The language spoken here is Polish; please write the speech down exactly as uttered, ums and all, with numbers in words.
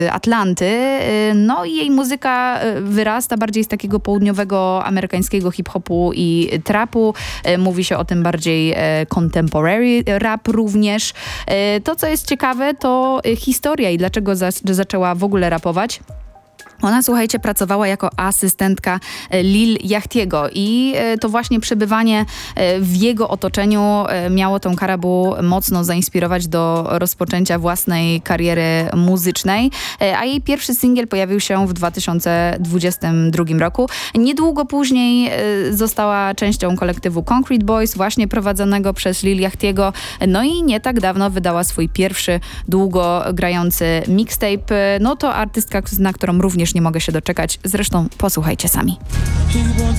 Atlanty. No i jej muzyka wyrasta bardziej z takiego południowego amerykańskiego hip-hopu i trapu. Mówi się o tym bardziej contemporary rap również. To, co jest ciekawe, to historia i dlaczego za- zaczęła w ogóle rapować. Ona, słuchajcie, pracowała jako asystentka Lil Yachty'ego i to właśnie przebywanie w jego otoczeniu miało tą Karabu mocno zainspirować do rozpoczęcia własnej kariery muzycznej, a jej pierwszy singiel pojawił się w dwa tysiące dwudziestym drugim roku. Niedługo później została częścią kolektywu Concrete Boys, właśnie prowadzonego przez Lil Yachty'ego, no i nie tak dawno wydała swój pierwszy długo grający mixtape. No to artystka, na którą również nie mogę się doczekać. Zresztą posłuchajcie sami. He wants